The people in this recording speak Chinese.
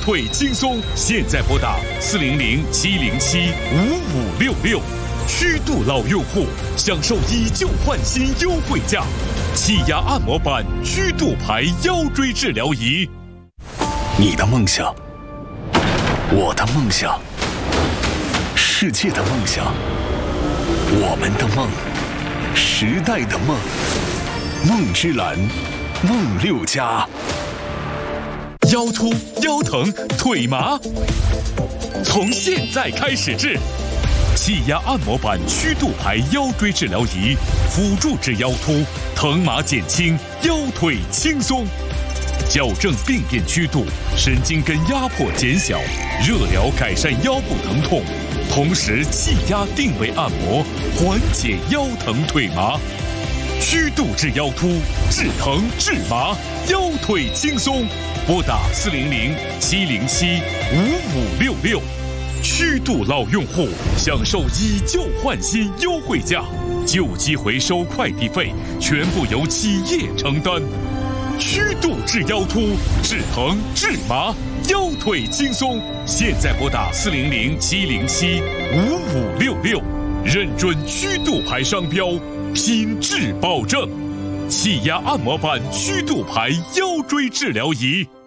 腿轻松，现在拨打400-707-5566。曲度老用户享受以旧换新优惠价，气压按摩板曲度牌腰椎治疗仪。 你的梦想，我的梦想，世界的梦想，我们的梦，时代的梦，梦之蓝，梦六家。 腰突、腰疼、腿麻，从现在开始治。气压按摩板曲度牌腰椎治疗仪，辅助治腰突，疼麻减轻，腰腿轻松，矫正病变曲度，神经根压迫减小，热疗改善腰部疼痛，同时气压定位按摩，缓解腰疼腿麻。曲度治腰突，治疼治麻，腰腿轻松。拨打400-707-5566。曲度老用户享受以旧换新优惠价，旧机回收快递费全部由企业承担。曲度治腰突，治疼治麻，腰腿轻松。现在拨打400-707-5566，认准曲度牌商标，品质保证。气压按摩板曲度牌腰椎治疗仪。